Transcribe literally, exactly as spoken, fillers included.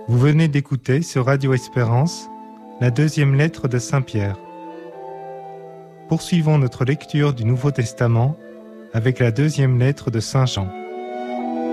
Vous venez d'écouter sur Radio Espérance la deuxième lettre de Saint Pierre. Poursuivons notre lecture du Nouveau Testament avec la deuxième lettre de Saint Jean.